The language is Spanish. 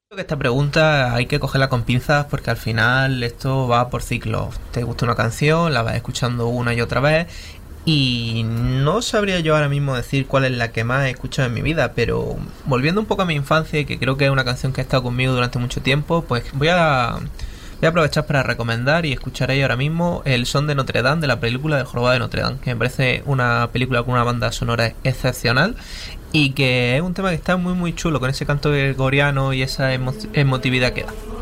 Creo que esta pregunta hay que cogerla con pinzas porque al final esto va por ciclos. Te gusta una canción, la vas escuchando una y otra vez y no sabría yo ahora mismo decir cuál es la que más he escuchado en mi vida, pero volviendo un poco a mi infancia, que creo que es una canción que ha estado conmigo durante mucho tiempo, pues voy a aprovechar para recomendar y escucharéis ahora mismo El Son de Notre Dame de la película del Jorobado de Notre Dame, que me parece una película con una banda sonora excepcional y que es un tema que está muy chulo con ese canto gregoriano y esa emotividad que da.